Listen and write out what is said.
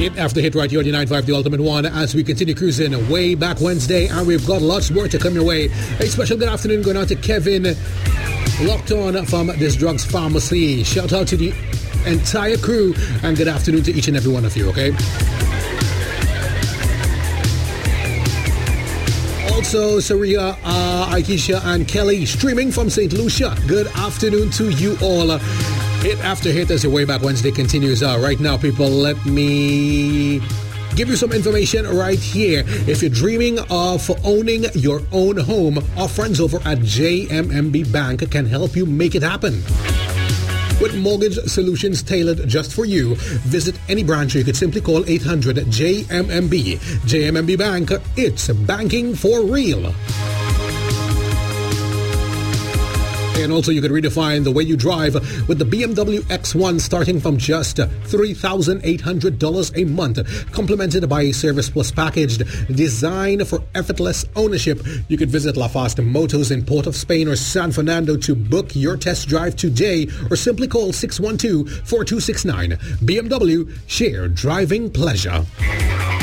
Hit after hit right here on the 9.5, the Ultimate One, as we continue cruising way back Wednesday, and we've got lots more to come your way. A special good afternoon going out to Kevin, locked on from This Drugs Pharmacy. Shout out to the entire crew, and good afternoon to each and every one of you, okay? Also, Saria, Aikisha, and Kelly, streaming from St. Lucia. Good afternoon to you all. Hit after hit as your way back Wednesday continues. Right now, people, let me give you some information right here. If you're dreaming of owning your own home, our friends over at JMMB Bank can help you make it happen. With mortgage solutions tailored just for you, visit any branch or you could simply call 800-JMMB. JMMB Bank, it's banking for real. And also, you could redefine the way you drive with the BMW X1 starting from just $3,800 a month, complemented by a Service Plus package designed for effortless ownership. You could visit LaFast Motors in Port of Spain or San Fernando to book your test drive today, or simply call 612-4269. BMW, share driving pleasure.